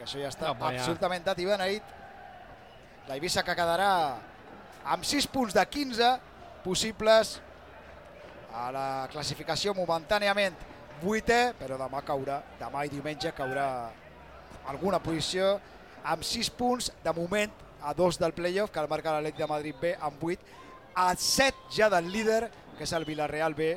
això ja està absolutament dat i beneït. La Eivissa que quedarà amb 6 punts de 15 possibles a la classificació, momentàniament 8è, però demà i diumenge caurà alguna posició amb 6 punts, de moment a 2 del playoff, que el marca l'Atlètic de Madrid B amb 8, a 7 ja del líder, que és el Villarreal B,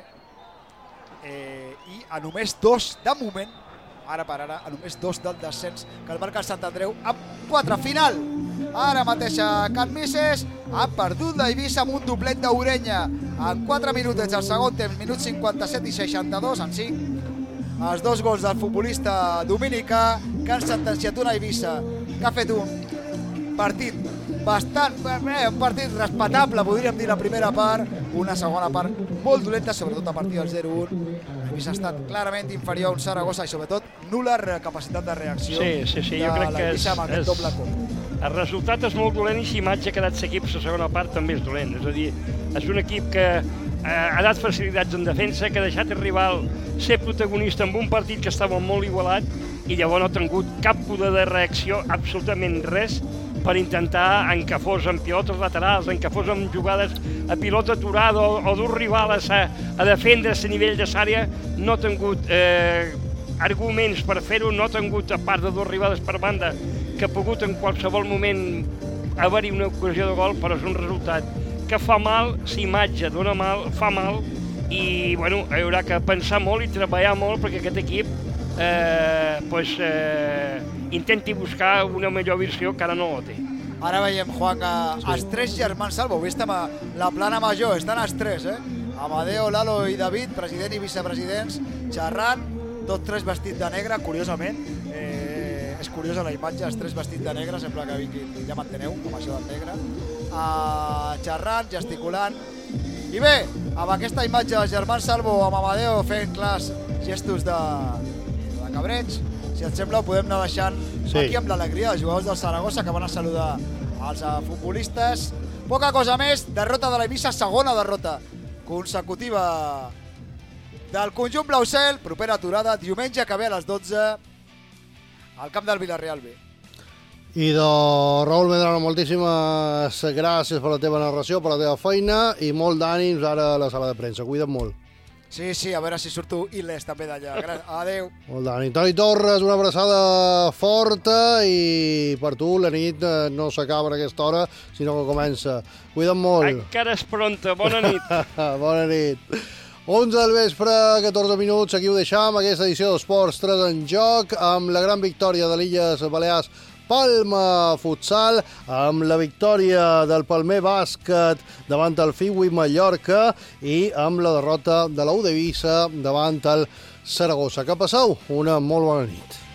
i a només 2 de moment, ara per ara, a només 2 del descens, que el marca el Sant Andreu amb 4. Final! Ara mateix a Can Misses ha perdut la Eivissa amb un doblet d'Orenya en 4 minutets al segon temps, minuts 57 i 62, en 5. Els 2 gols del futbolista dominicà, que han sentenciat una Eivissa que ha fet un partit un partit respectable, podríem dir, la primera part, una segona part molt dolenta, sobretot a partir del 0-1. L'Eivissa ha estat clarament inferior a un Saragossa i sobretot nul·la capacitat de reacció jo crec que el resultat és molt dolent i si imatge ha quedat l'equip la segona part també és dolent. És a dir, és un equip que ha dat facilitats en defensa, que ha deixat el rival ser protagonista en un partit que estava molt igualat i llavors no ha tingut cap poder de reacció, absolutament res, per intentar en què fos en pilotes laterals, en què fos en jugades a pilota aturada o d'un rival a defendre a nivell de l'àrea, no ha tingut arguments per fer-ho, no ha tingut, a part de 2 rivades per banda, que ha pogut en qualsevol moment haver-hi una ocasió de gol, però és un resultat que fa mal, l'imatge dona mal, fa mal, i bueno, hi haurà que pensar molt i treballar molt perquè aquest equip intenti buscar una millor versió que ara no ho té. Ara veiem, Juan, que els 3 germans Salvo, avui estem a la plana major, estan els 3, Amadeo, Lalo i David, president i vicepresidents, xerrant, tots 3 vestits de negre, curiosament. És curiosa la imatge, els 3 vestits de negre, sembla que vinguin, ja m'enteneu, com això del negre. Xerrant, gesticulant. I bé, amb aquesta imatge dels germans Salvo amb Amadeo fent clars gestos de cabreig, si et sembla ho podem anar deixant aquí amb l'alegria dels jugadors del Saragossa que van a saludar els futbolistes. Poca cosa més, derrota de l'Eivissa, segona derrota consecutiva del conjunt blaucel, propera aturada diumenge que ve a les 12 al camp del Villarreal B. I de Raül Medrano, moltíssimes gràcies per la teva narració, per la teva feina i molt d'ànims ara a la sala de premsa. Cuida't molt. Sí, a veure si surto il·les també d'allà. Adéu. Molt d'ànim. Toni Torres, una abraçada forta i per tu la nit no s'acaba en aquesta hora, sinó que comença. Cuida't molt. Encara és pronta. Bona nit. Bona nit. 11 del vespre, 14 minuts. Aquí ho deixam, aquesta edició d'Esports 3 en joc, amb la gran victòria de l'Illes Balears Palma Futsal, amb la victòria del Palmer Bàsquet davant el Fiui Mallorca i amb la derrota de la U d'Eivissa davant el Saragossa. Que passeu una molt bona nit.